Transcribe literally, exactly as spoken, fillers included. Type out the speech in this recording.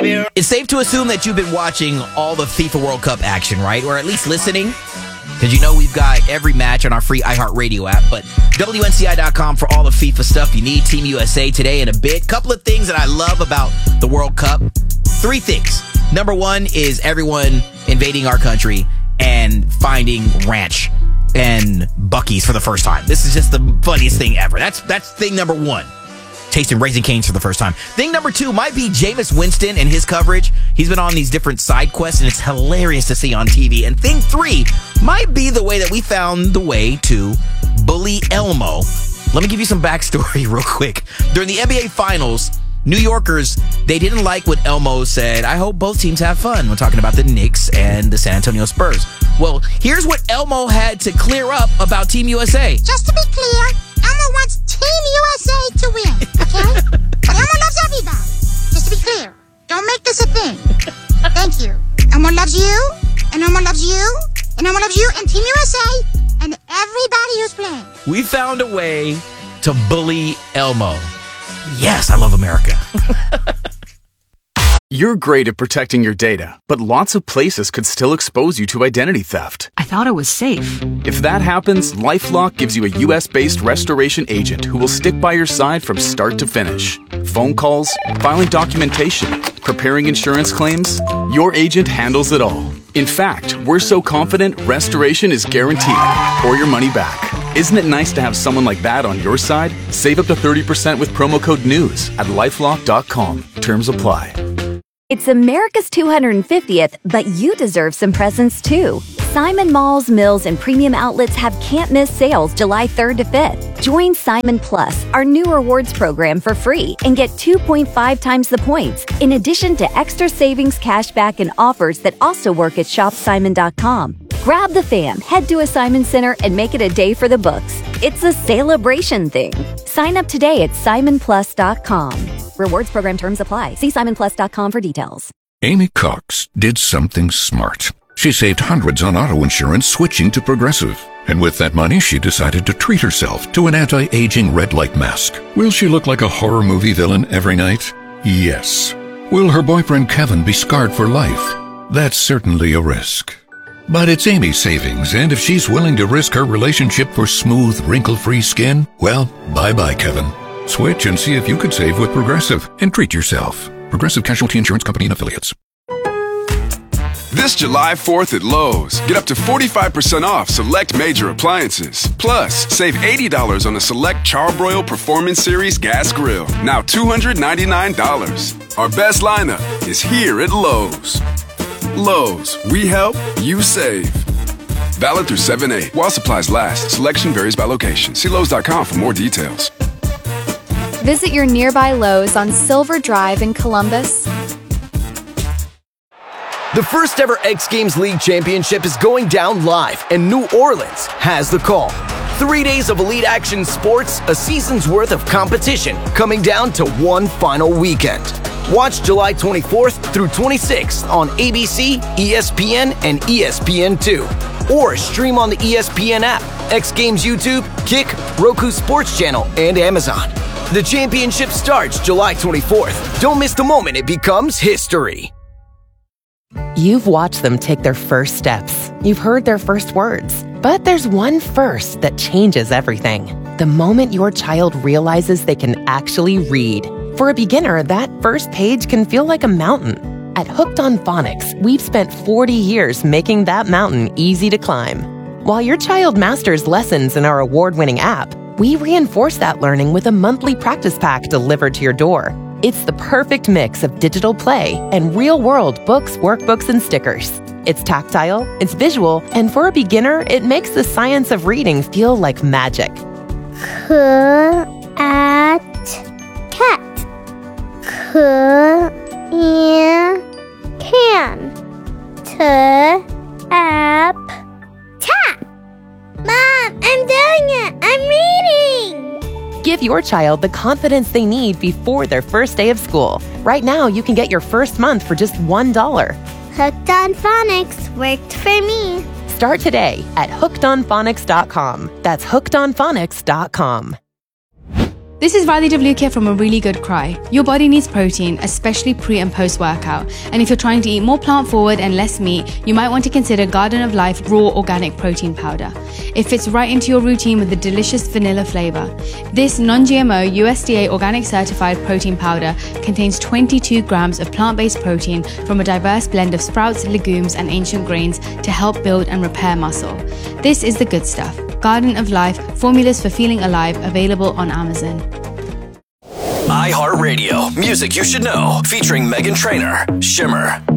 baby. It's safe to assume that you've been watching all the FIFA World Cup action, right? Or at least listening. Because you know we've got every match on our free iHeartRadio app. But W N C I dot com for all the FIFA stuff you need. Team U S A today in a bit. Couple of things that I love about the World Cup. Three things. Number one is everyone invading our country and finding ranch and Buc-ee's for the first time. This is just the funniest thing ever. That's that's thing number one. Tasting Raising Cane's for the first time. Thing number two might be Jameis Winston and his coverage. He's been on these different side quests, and it's hilarious to see on T V. And thing three might be the way that we found the way to bully Elmo. Let me give you some backstory real quick. During the N B A Finals, New Yorkers, they didn't like what Elmo said. I hope both teams have fun. We're talking about the Knicks and the San Antonio Spurs. Well, here's what Elmo had to clear up about Team U S A. Just to be clear, Elmo wants Team U S A to win, okay? But Elmo loves everybody. Just to be clear, don't make this a thing. Thank you. Elmo loves you, and Elmo loves you, and Elmo loves you, and Team U S A, and everybody who's playing. We found a way to bully Elmo. Yes, I love America. You're great at protecting your data, but lots of places could still expose you to identity theft. I thought it was safe. If that happens, LifeLock gives you a U S-based restoration agent who will stick by your side from start to finish. Phone calls, filing documentation, preparing insurance claims, your agent handles it all. In fact, we're so confident restoration is guaranteed or your money back. Isn't it nice to have someone like that on your side? Save up to thirty percent with promo code NEWS at lifelock dot com. Terms apply. It's America's two hundred fiftieth, but you deserve some presents too. Simon Malls, Mills, and Premium Outlets have can't-miss sales July third to fifth. Join Simon Plus, our new rewards program, for free and get two point five times the points, in addition to extra savings, cashback, and offers that also work at shop simon dot com. Grab the fam, head to a Simon Center, and make it a day for the books. It's a celebration thing. Sign up today at simon plus dot com. Rewards program terms apply. See simon plus dot com for details. Amy Cox did something smart. She saved hundreds on auto insurance switching to Progressive. And with that money, she decided to treat herself to an anti-aging red light mask. Will she look like a horror movie villain every night? Yes. Will her boyfriend Kevin be scarred for life? That's certainly a risk. But it's Amy's savings, and if she's willing to risk her relationship for smooth, wrinkle-free skin, well, bye-bye, Kevin. Switch and see if you could save with Progressive and treat yourself. Progressive Casualty Insurance Company and Affiliates. This July fourth at Lowe's, get up to forty-five percent off select major appliances. Plus, save eighty dollars on a select Charbroil Performance Series gas grill, now two hundred ninety-nine dollars. Our best lineup is here at Lowe's. Lowe's, we help, you save. Valid through seven eight. While supplies last, selection varies by location. See Lowe's dot com for more details. Visit your nearby Lowe's on Silver Drive in Columbus. The first ever X Games League Championship is going down live, and New Orleans has the call. Three days of elite action sports, a season's worth of competition, coming down to one final weekend. Watch July twenty-fourth through twenty-sixth on A B C, E S P N, and E S P N two. Or stream on the E S P N app, X Games YouTube, Kick, Roku Sports Channel, and Amazon. The championship starts July twenty-fourth. Don't miss the moment it becomes history. You've watched them take their first steps. You've heard their first words. But there's one first that changes everything. The moment your child realizes they can actually read. For a beginner, that first page can feel like a mountain. At Hooked on Phonics, we've spent forty years making that mountain easy to climb. While your child masters lessons in our award-winning app, we reinforce that learning with a monthly practice pack delivered to your door. It's the perfect mix of digital play and real-world books, workbooks, and stickers. It's tactile, it's visual, and for a beginner, it makes the science of reading feel like magic. C at cat. C in can. T app tap. Mom, I'm doing it. I'm reading. Give your child the confidence they need before their first day of school. Right now, you can get your first month for just one dollar. Hooked on Phonics worked for me. Start today at hooked on phonics dot com. That's hooked on phonics dot com. This is Riley W. here from A Really Good Cry. Your body needs protein, especially pre and post workout. And if you're trying to eat more plant forward and less meat, you might want to consider Garden of Life Raw Organic Protein Powder. It fits right into your routine with a delicious vanilla flavor. This non-G M O U S D A organic certified protein powder contains twenty-two grams of plant-based protein from a diverse blend of sprouts, legumes, and ancient grains to help build and repair muscle. This is the good stuff. Garden of Life, formulas for feeling alive, available on Amazon. iHeartRadio, music you should know, featuring Meghan Trainor, Shimmer.